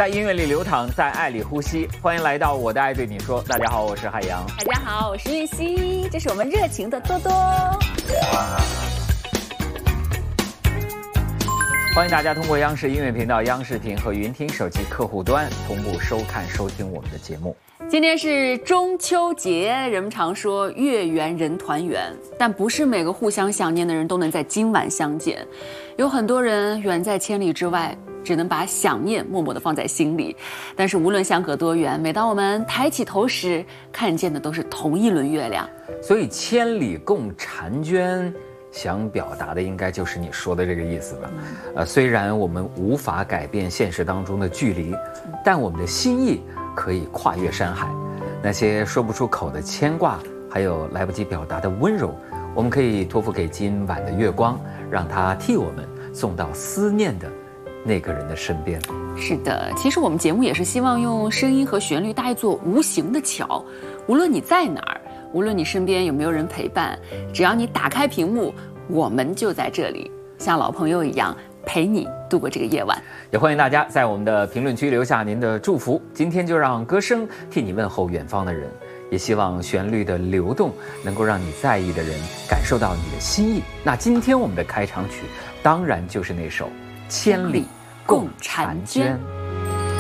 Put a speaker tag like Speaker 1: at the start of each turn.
Speaker 1: 在音乐里流淌，在爱里呼吸。欢迎来到我的爱对你说。大家好，我是海洋。
Speaker 2: 大家好，我是玉溪。这是我们热情的多多。
Speaker 1: 欢迎大家通过央视音乐频道、央视频和云听手机客户端同步收看、收听我们的节目。
Speaker 2: 今天是中秋节，人们常说月圆人团圆，但不是每个互相想念的人都能在今晚相见。有很多人远在千里之外，只能把想念默默地放在心里。但是无论相隔多远，每当我们抬起头时，看见的都是同一轮月亮。
Speaker 1: 所以千里共婵娟想表达的应该就是你说的这个意思吧。虽然我们无法改变现实当中的距离，但我们的心意可以跨越山海。那些说不出口的牵挂，还有来不及表达的温柔，我们可以托付给今晚的月光，让它替我们送到思念的那个人的身边。
Speaker 2: 是的，其实我们节目也是希望用声音和旋律搭一座无形的桥。无论你在哪儿，无论你身边有没有人陪伴，只要你打开屏幕，我们就在这里，像老朋友一样陪你度过这个夜晚。
Speaker 1: 也欢迎大家在我们的评论区留下您的祝福。今天就让歌声替你问候远方的人，也希望旋律的流动能够让你在意的人感受到你的心意。那今天我们的开场曲当然就是那首《千里共婵娟》。